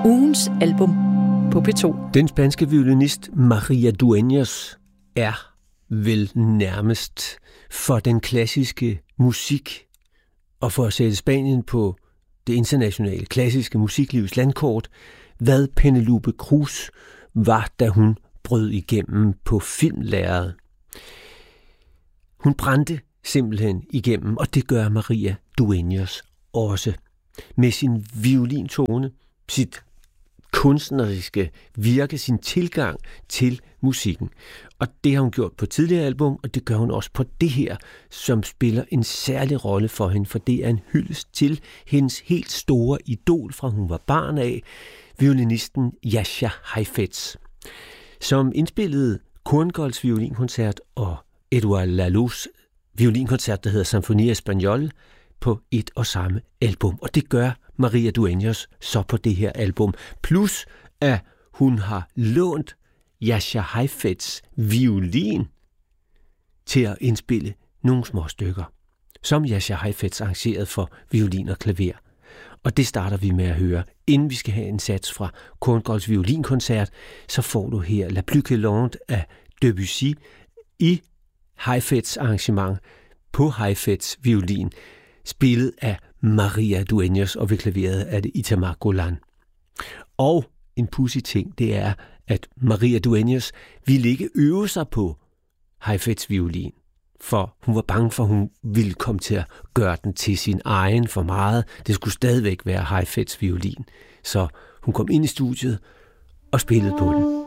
Ugens album på P2. Den spanske violinist María Dueñas er vel nærmest for den klassiske musik og for at sætte Spanien på det internationale klassiske musiklivs landkort, hvad Penélope Cruz var, da hun brød igennem på filmlærredet. Hun brændte simpelthen igennem, og det gør María Dueñas også. Med sin violintone, sit kunstneriske virke, sin tilgang til musikken. Og det har hun gjort på tidligere album, og det gør hun også på det her, som spiller en særlig rolle for hende, for det er en hyldest til hendes helt store idol, fra hun var barn af, violinisten Jascha Heifetz, som indspillede Korngolds violinkoncert og Eduard Lalous violinkoncert, der hedder Sinfonia Española, på et og samme album. Og det gør María Dueñas så på det her album. Plus at hun har lånt Jascha Heifetz violin til at indspille nogle små stykker, som Jascha Heifetz arrangerede for violin og klaver. Og det starter vi med at høre. Inden vi skal have en sats fra Korngolds violinkoncert, så får du her La Plus que Lente af Debussy i Heifetz arrangement på Heifetz violin, spillet af María Dueñas, og ved klaveret er det Itamar Golan. Og en pudsig ting, det er, at María Dueñas ville ikke øve sig på Heifetz violin, for hun var bange for, at hun ville komme til at gøre den til sin egen for meget. Det skulle stadigvæk være Heifetz violin. Så hun kom ind i studiet og spillede på den.